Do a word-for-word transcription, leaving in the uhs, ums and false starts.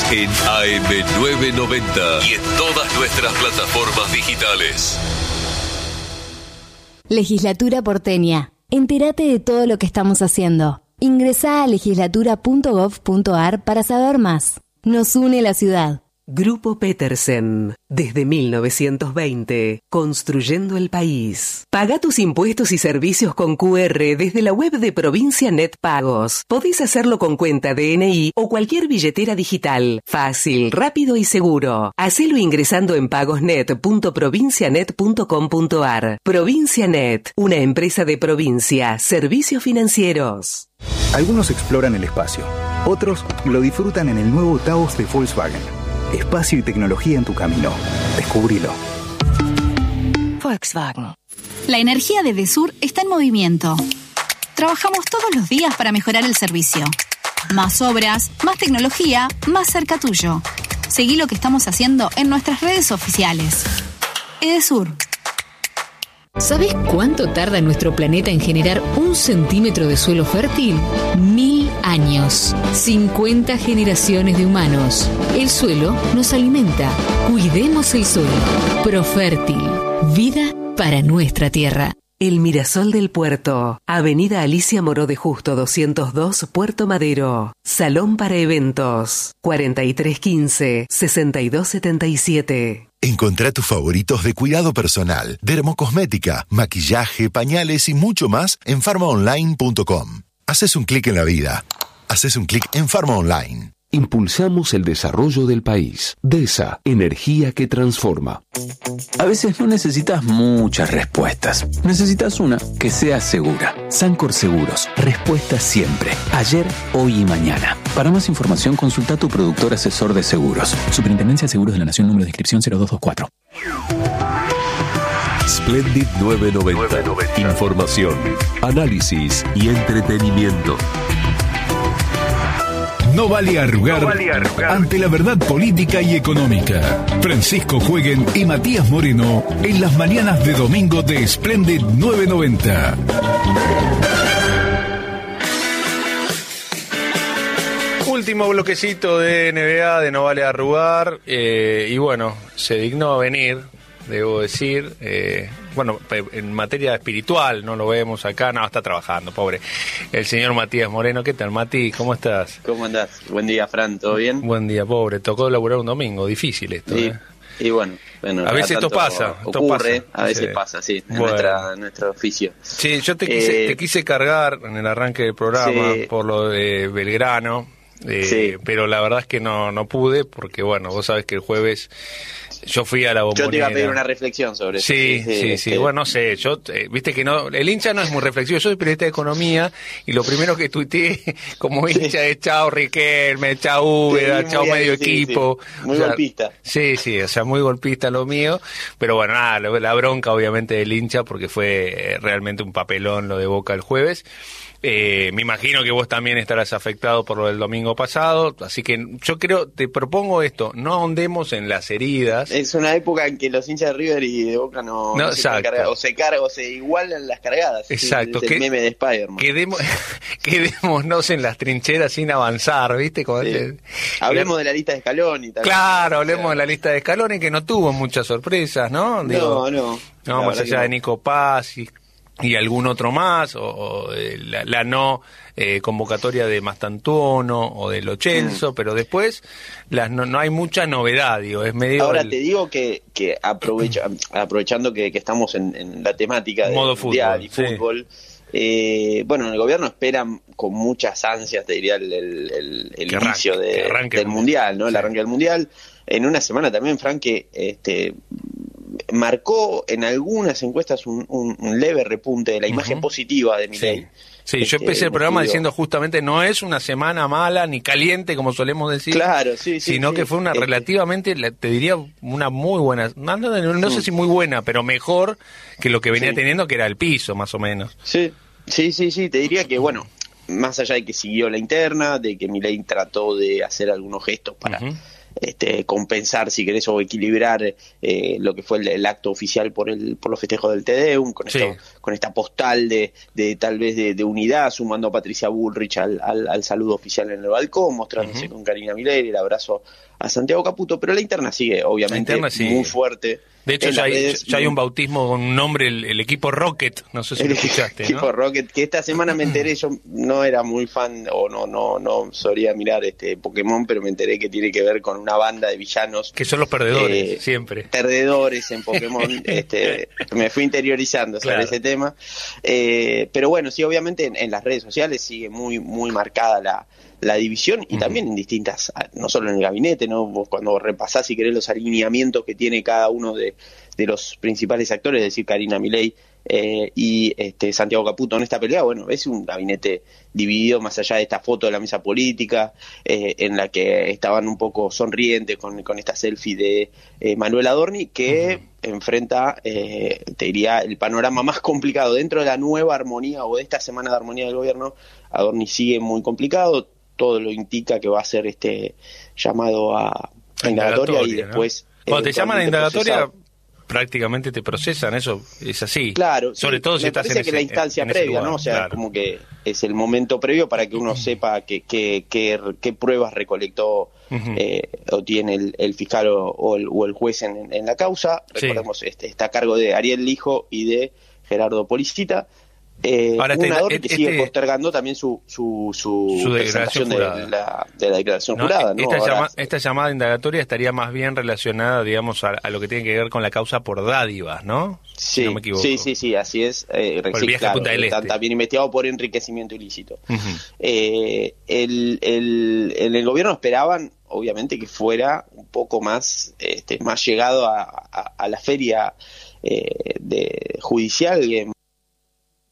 en A M novecientos noventa y en todas nuestras plataformas digitales. Legislatura porteña. Entérate de todo lo que estamos haciendo. Ingresá a legislatura punto gov punto ar para saber más. Nos une la ciudad. Grupo Petersen, desde mil novecientos veinte, construyendo el país. Paga tus impuestos y servicios con Q R desde la web de Provincia Net Pagos. Podés hacerlo con cuenta D N I o cualquier billetera digital. Fácil, rápido y seguro. Hacelo ingresando en pagosnet punto provincianet punto com punto ar. Provincia Net, una empresa de provincia, servicios financieros. Algunos exploran el espacio, otros lo disfrutan en el nuevo Taos de Volkswagen. Espacio y tecnología en tu camino. Descubrilo. Volkswagen. La energía de Desur está en movimiento. Trabajamos todos los días para mejorar el servicio. Más obras, más tecnología, más cerca tuyo. Seguí lo que estamos haciendo en nuestras redes oficiales. Edesur. ¿Sabes cuánto tarda nuestro planeta en generar un centímetro de suelo fértil? Mil años. cincuenta generaciones de humanos. El suelo nos alimenta. Cuidemos el suelo. Profértil. Vida para nuestra tierra. El Mirasol del Puerto. Avenida Alicia Moró de Justo doscientos dos, Puerto Madero. Salón para eventos. cuarenta y tres quince, sesenta y dos setenta y siete. Encontrá tus favoritos de cuidado personal, dermocosmética, maquillaje, pañales y mucho más en farma online punto com. Haces un clic en la vida. Haces un clic en Farma Online. Impulsamos el desarrollo del país. DESA, energía que transforma. A veces no necesitas muchas respuestas. Necesitas una que sea segura. Sancor Seguros. Respuesta siempre. Ayer, hoy y mañana. Para más información, consulta a tu productor asesor de seguros. Superintendencia de Seguros de la Nación, número de inscripción cero dos dos cuatro. Splendid novecientos noventa. Información, análisis y entretenimiento. No vale arrugar, no vale arrugar ante la verdad política y económica. Francisco Jueguen y Matías Moreno en las mañanas de domingo de Splendid novecientos noventa. Último bloquecito de N B A de No Vale Arrugar. Eh, y bueno, se dignó a venir, debo decir. Eh, bueno, en materia espiritual, no lo vemos acá, no, está trabajando, pobre. El señor Matías Moreno. ¿Qué tal, Mati? ¿Cómo estás? ¿Cómo andás? Buen día, Fran, ¿todo bien? Buen día, pobre. Tocó laburar un domingo, difícil esto, sí. ¿eh? Y bueno, bueno, a veces esto pasa, esto ocurre, pasa. A veces Sí. pasa, sí, en, Bueno. nuestra, en nuestro oficio. Sí, yo te quise, Eh, te quise cargar en el arranque del programa sí. por lo de Belgrano, eh, Sí. pero la verdad es que no, no pude, porque bueno, vos sabés que el jueves yo fui a la Bombonera. Yo te iba a pedir una reflexión sobre eso. Sí, sí, sí, sí. eh, Bueno, no sé, yo, eh, viste que no, el hincha no es muy reflexivo, yo soy periodista de economía y lo primero que tuiteé como hincha es chao Riquelme, chao Úbeda, Sí, chao muy medio ahí, sí, equipo. sí. Muy O sea, golpista. Sí, sí, o sea, muy golpista lo mío, pero bueno, nada, lo- la bronca obviamente del hincha porque fue eh, realmente un papelón lo de Boca el jueves. Eh, me imagino que vos también estarás afectado por lo del domingo pasado, así que yo creo, te propongo esto, no ahondemos en las heridas. Es una época en que los hinchas de River y de Boca no, No, no se exacto. cargan, o se cargan, o se igualan las cargadas. Exacto. Es el que- meme de Spider-Man. Quedemos, quedémonos en las trincheras sin avanzar, ¿viste? Como Sí. te- Hablemos de la lista de Scaloni también. Claro, hablemos de la lista de Scaloni que no tuvo muchas sorpresas, ¿no? No, no. La No, más verdad allá que de no. Nico Paz y, y algún otro más, o, o de la, la no eh, convocatoria de Mastantuono o de Lo Celso, pero después las no, no hay mucha novedad, digo, es medio... Ahora el- te digo que, que aprovecha, aprovechando que, que estamos en, en la temática de Modo mundial y fútbol, sí. fútbol, eh, bueno, el gobierno espera con muchas ansias, te diría, el, el, el- el Que arranque, inicio de- que arranque del el mundial, ¿no? El sí. arranque del mundial. En una semana también, Frank, que este, marcó en algunas encuestas un, un, un leve repunte de la imagen Ujú. positiva de Sí. Milei. Sí, yo Este, empecé el programa estudio- diciendo justamente no es una semana mala ni caliente como solemos decir, Claro, sí, sí, sino sí. que fue una Este, relativamente, la- te diría una muy buena, no, no, no, no sé si muy buena, pero mejor que lo que venía Sí. teniendo, que era el piso más o menos. Sí, sí, sí, sí, te diría que, bueno, más allá de que siguió la interna, de que Milei trató de hacer algunos gestos para Ujú. este, compensar, si querés, o equilibrar eh, lo que fue el, el acto oficial por el por los festejos del Te Deum, con, sí. esto, con esta postal de, de tal vez de, de unidad, sumando a Patricia Bullrich al, al, al saludo oficial en el balcón, mostrándose uh-huh. con Karina Milei, el abrazo a Santiago Caputo, pero la interna sigue, obviamente, interna sigue. muy fuerte. De hecho, ya hay, ya hay un bautismo con un nombre, el, el equipo Rocket, no sé si el lo escuchaste, equipo ¿no? Rocket, que esta semana me enteré, yo no era muy fan, o no no no solía mirar este Pokémon, pero me enteré que tiene que ver con una banda de villanos. Que son los perdedores, eh, siempre. Perdedores en Pokémon, este me fui interiorizando sobre claro. ese tema. Eh, pero bueno, sí, obviamente en, en las redes sociales sigue muy muy marcada la la división y uh-huh. también en distintas, no solo en el gabinete, ¿no? Vos cuando repasás, si querés, los alineamientos que tiene cada uno de, de los principales actores, es decir, Karina Milei eh, y este Santiago Caputo en esta pelea, bueno, es un gabinete dividido más allá de esta foto de la mesa política, eh, en la que estaban un poco sonrientes con, con esta selfie de eh, Manuel Adorni, que uh-huh. enfrenta, eh, te diría, el panorama más complicado dentro de la nueva armonía o de esta semana de armonía del gobierno. Adorni sigue muy complicado, todo lo indica que va a ser este llamado a, a indagatoria, indagatoria y después... ¿no? Cuando te llaman a indagatoria, procesado. Prácticamente te procesan, eso es así. Claro, sobre sí, todo si me estás parece en que ese, la instancia en, en previa, lugar, ¿no? O sea, claro. como que es el momento previo para que uno sepa qué que, que, que pruebas recolectó uh-huh. eh, o tiene el, el fiscal o, o, el, o el juez en, en la causa. Recordemos, sí. este, está a cargo de Ariel Lijo y de Gerardo Policita. Eh, Ahora, un este, Adorni este, que sigue este, postergando también su su, su, su presentación de la, de la declaración no, jurada. ¿no? Esta, Ahora, llama, esta llamada indagatoria estaría más bien relacionada, digamos, a, a lo que tiene que ver con la causa por dádivas, ¿no? Sí, si no me equivoco. sí, sí, sí, así es. Eh, por el sí, viaje claro, a Punta del Este. También investigado por enriquecimiento ilícito. Uh-huh. eh, el, el, en el gobierno esperaban, obviamente, que fuera un poco más, este, más llegado a, a, a la feria eh, de judicial,